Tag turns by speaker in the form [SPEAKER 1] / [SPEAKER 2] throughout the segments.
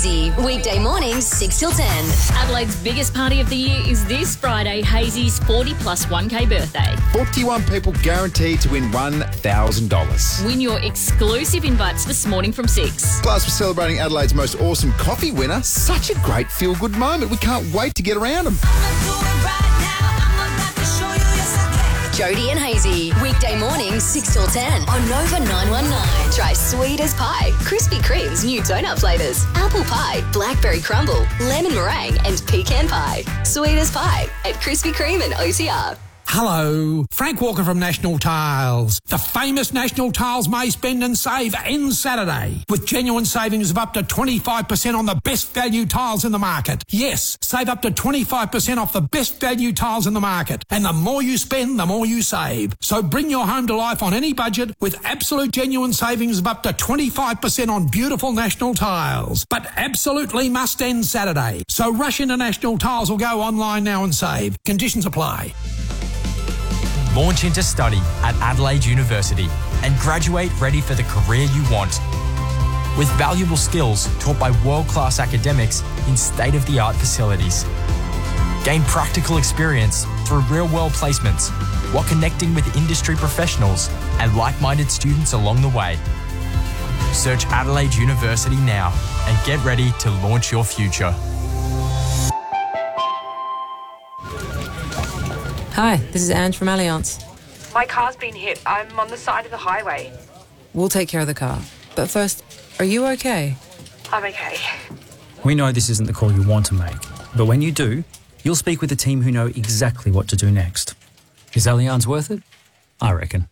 [SPEAKER 1] Hazy. Weekday mornings 6 till 10.
[SPEAKER 2] Adelaide's biggest party of the year is this Friday, Hazy's 40 plus 1K birthday.
[SPEAKER 3] 41 people guaranteed to win $1,000.
[SPEAKER 2] Win your exclusive invites this morning from 6.
[SPEAKER 3] Plus, we're celebrating Adelaide's most awesome coffee winner. Such a great feel-good moment. We can't wait to get around them.
[SPEAKER 1] Jody and Hazy. Weekday mornings 6 till 10 on Nova 919. Try sweet as pie, Krispy Kreme's new donut flavours, apple pie, blackberry crumble, lemon meringue and pecan pie. Sweet as pie at Krispy Kreme and OTR.
[SPEAKER 4] Hello, Frank Walker from National Tiles. The famous National Tiles May Spend and Save ends Saturday with genuine savings of up to 25% on the best value tiles in the market. Yes, save up to 25% off the best value tiles in the market. And the more you spend, the more you save. So bring your home to life on any budget with absolute genuine savings of up to 25% on beautiful National Tiles. But absolutely must end Saturday. So rush into National Tiles or go online now and save. Conditions apply.
[SPEAKER 5] Launch into study at Adelaide University and graduate ready for the career you want. With valuable skills taught by world-class academics in state-of-the-art facilities. Gain practical experience through real-world placements while connecting with industry professionals and like-minded students along the way. Search Adelaide University now and get ready to launch your future.
[SPEAKER 6] Hi, this is Ange from Allianz.
[SPEAKER 7] My car's been hit. I'm on the side of the highway.
[SPEAKER 6] We'll take care of the car. But first, are you okay?
[SPEAKER 7] I'm okay.
[SPEAKER 8] We know this isn't the call you want to make, but when you do, you'll speak with a team who know exactly what to do next. Is Allianz worth it? I reckon.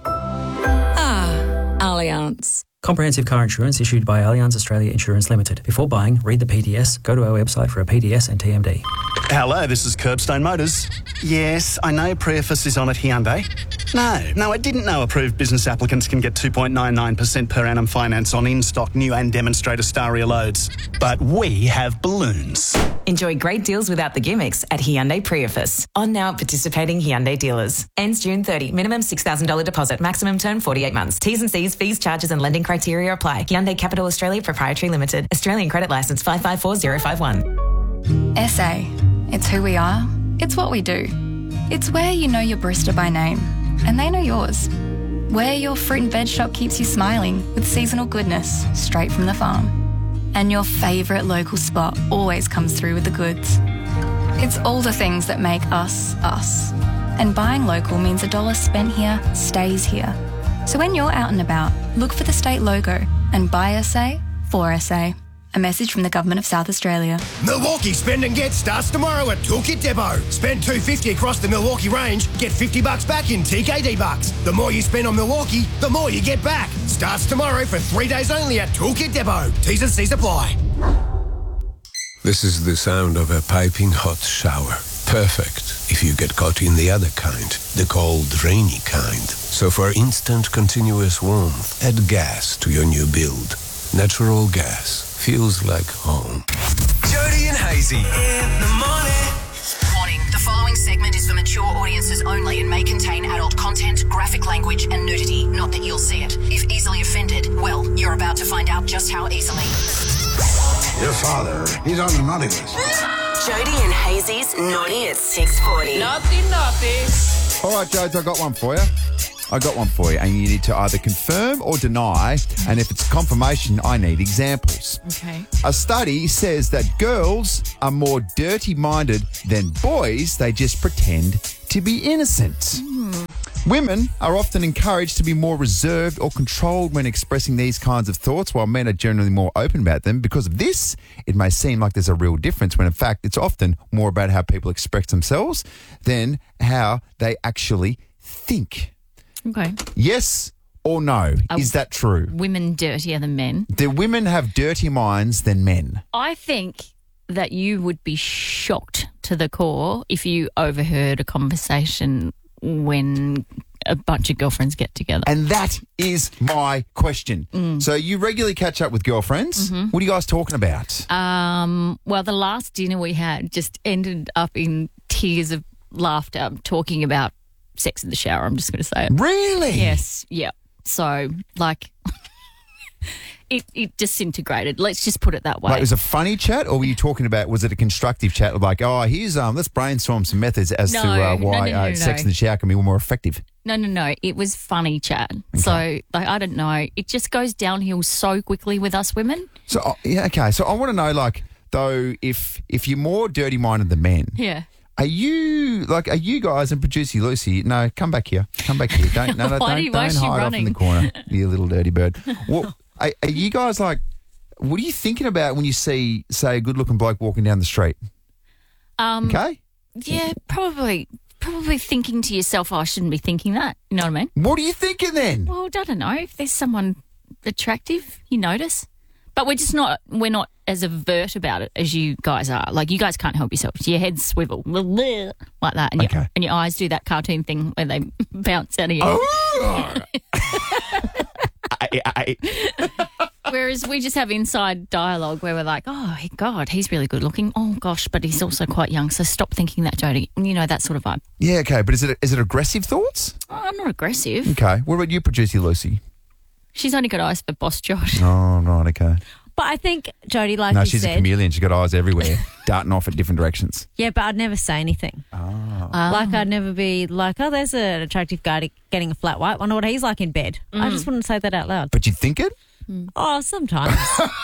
[SPEAKER 2] Allianz.
[SPEAKER 8] Comprehensive car insurance issued by Allianz Australia Insurance Limited. Before buying, read the PDS, go to our website for a PDS and TMD.
[SPEAKER 9] Hello, this is Curbstone Motors. Yes, I know Preface is on at Hyundai. No, I didn't know approved business applicants can get 2.99% per annum finance on in-stock new and demonstrator Staria loads. But we have balloons.
[SPEAKER 10] Enjoy great deals without the gimmicks at Hyundai Preface. On now at participating Hyundai dealers. Ends June 30. Minimum $6,000 deposit. Maximum term 48 months. T's and C's, fees, charges and lending criteria apply. Hyundai Capital Australia Proprietary Limited. Australian Credit Licence 554051.
[SPEAKER 11] SA. It's who we are. It's what we do. It's where you know your barista by name. And they know yours. Where your fruit and veg shop keeps you smiling with seasonal goodness straight from the farm. And your favourite local spot always comes through with the goods. It's all the things that make us, us. And buying local means $1 spent here stays here. So when you're out and about, look for the state logo and buy SA for SA. A message from the Government of South Australia.
[SPEAKER 12] Milwaukee Spend and Get starts tomorrow at Toolkit Depot. Spend $250 across the Milwaukee range, get $50 back in TKD bucks. The more you spend on Milwaukee, the more you get back. Starts tomorrow for 3 days only at Toolkit Depot. T's and C's apply.
[SPEAKER 13] This is the sound of a piping hot shower. Perfect if you get caught in the other kind, the cold, rainy kind. So for instant, continuous warmth, add gas to your new build. Natural gas feels like home.
[SPEAKER 14] Jody and Hazy in the morning.
[SPEAKER 1] Warning, the following segment is for mature audiences only and may contain adult content, graphic language and nudity. Not that you'll see it. If easily offended, well, you're about to find out just how easily.
[SPEAKER 15] Your father, he's on the naughty list.
[SPEAKER 1] Jody and Hazy's Naughty at 6:40.
[SPEAKER 2] Naughty.
[SPEAKER 3] All right, Jodes, I got one for you. And you need to either confirm or deny, and if it's confirmation, I need examples.
[SPEAKER 2] Okay.
[SPEAKER 3] A study says that girls are more dirty-minded than boys. They just pretend to be innocent. Women are often encouraged to be more reserved or controlled when expressing these kinds of thoughts, while men are generally more open about them. Because of this, it may seem like there's a real difference when, in fact, it's often more about how people express themselves than how they actually think.
[SPEAKER 2] Okay.
[SPEAKER 3] Yes or no? Is that true?
[SPEAKER 2] Women dirtier than men?
[SPEAKER 3] Do women have dirtier minds than men?
[SPEAKER 2] I think that you would be shocked to the core if you overheard a conversation when a bunch of girlfriends get together.
[SPEAKER 3] And that is my question. So you regularly catch up with girlfriends.
[SPEAKER 2] Mm-hmm.
[SPEAKER 3] What are you guys talking about?
[SPEAKER 2] Well, the last dinner we had just ended up in tears of laughter talking about sex in the shower, I'm just going to say it.
[SPEAKER 3] Really?
[SPEAKER 2] Yes. Yeah. So, like, it disintegrated. Let's just put it that way.
[SPEAKER 3] Like, it was a funny chat, or were you talking about, was it a constructive chat? Like, oh, here's, let's brainstorm some methods as to why sex in the shower can be more effective.
[SPEAKER 2] No. It was funny chat. Okay. So, like, I don't know. It just goes downhill so quickly with us women.
[SPEAKER 3] So, So I want to know, like, though, if you're more dirty-minded than men.
[SPEAKER 2] Yeah.
[SPEAKER 3] Are you guys, and producer Lucy? No, come back here. Don't hide off in the corner, you little dirty bird. What are you guys like? What are you thinking about when you see, say, a good-looking bloke walking down the street? Okay.
[SPEAKER 2] Yeah, probably thinking to yourself, I shouldn't be thinking that. You know what I mean?
[SPEAKER 3] What are you thinking then?
[SPEAKER 2] Well, I don't know. If there's someone attractive, you notice. But we're not as overt about it as you guys are. Like, you guys can't help yourselves. Your heads swivel like that, and your eyes do that cartoon thing where they bounce out of you.
[SPEAKER 3] Oh!
[SPEAKER 2] Whereas we just have inside dialogue where we're like, oh, God, he's really good looking. Oh, gosh, but he's also quite young, so stop thinking that, Jodie. You know, that sort of vibe.
[SPEAKER 3] Yeah, okay, but is it aggressive thoughts?
[SPEAKER 2] Oh, I'm not aggressive.
[SPEAKER 3] Okay. What about you, producer Lucy?
[SPEAKER 2] She's only got eyes for Boss Josh.
[SPEAKER 3] Oh, right, okay.
[SPEAKER 16] But I think, Jodie, like you said...
[SPEAKER 3] No, she's a chameleon. She's got eyes everywhere, darting off at different directions.
[SPEAKER 16] Yeah, but I'd never say anything.
[SPEAKER 3] Oh.
[SPEAKER 16] Like, I'd never be like, oh, there's an attractive guy getting a flat white. Wonder what he's like in bed. I just wouldn't say that out loud.
[SPEAKER 3] But you'd think it?
[SPEAKER 16] Oh, sometimes.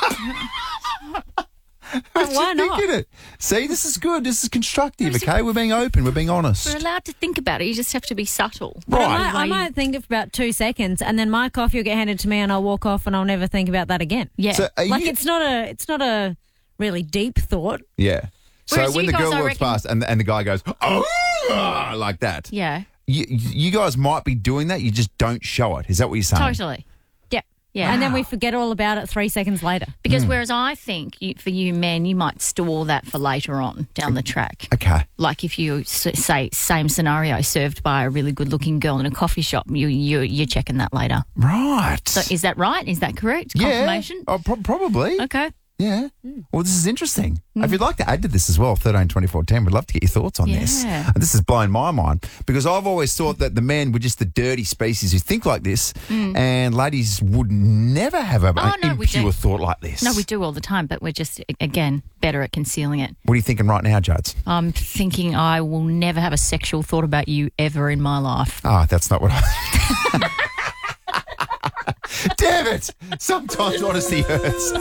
[SPEAKER 16] Why not?
[SPEAKER 3] It? See, this is good. This is constructive, okay? We're being open. We're being honest.
[SPEAKER 2] We're allowed to think about it. You just have to be subtle.
[SPEAKER 16] Right. I might think of about 2 seconds, and then my coffee will get handed to me, and I'll walk off, and I'll never think about that again.
[SPEAKER 2] Yeah.
[SPEAKER 3] So
[SPEAKER 16] it's not a really deep thought.
[SPEAKER 3] Yeah.
[SPEAKER 2] Whereas
[SPEAKER 3] so when the girl walks past and the guy goes, oh, like that.
[SPEAKER 2] Yeah.
[SPEAKER 3] You guys might be doing that. You just don't show it. Is that what you're saying?
[SPEAKER 2] Totally. Yeah.
[SPEAKER 16] And then we forget all about it 3 seconds later.
[SPEAKER 2] Because whereas I think for you men, you might store that for later on down the track.
[SPEAKER 3] Okay.
[SPEAKER 2] Like if you say same scenario served by a really good looking girl in a coffee shop, you're checking that later.
[SPEAKER 3] Right.
[SPEAKER 2] So is that right? Is that correct? Confirmation?
[SPEAKER 3] Yeah. Probably.
[SPEAKER 2] Okay.
[SPEAKER 3] Yeah. Well, this is interesting. If you'd like to add to this as well, 13 24 10, we'd love to get your thoughts on this. And this has blown my mind because I've always thought that the men were just the dirty species who think like this, and ladies would never have an impure thought like this.
[SPEAKER 2] No, we do all the time, but we're just, again, better at concealing it.
[SPEAKER 3] What are you thinking right now, Jodes?
[SPEAKER 2] I'm thinking I will never have a sexual thought about you ever in my life.
[SPEAKER 3] Ah, that's not what I... Damn it! Sometimes honesty hurts.